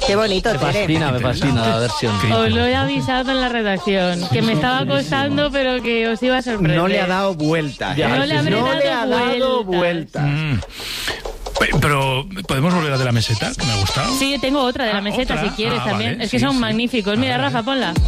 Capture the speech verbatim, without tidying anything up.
Qué bonito, Me Tere. fascina, me fascina la versión. Os lo he avisado en la redacción, que me estaba costando, pero que os iba a sorprender. No le ha dado vuelta. Ya, ¿eh? No le habré no dado le ha dado vueltas. vuelta. Mm. Pe- Pero, ¿podemos volver a de la meseta? Que me ha gustado. Sí, tengo otra de la Ah, meseta ¿otra? si quieres Ah, también. vale, es que sí, son sí. magníficos. Mira, A ver. Rafa, ponla.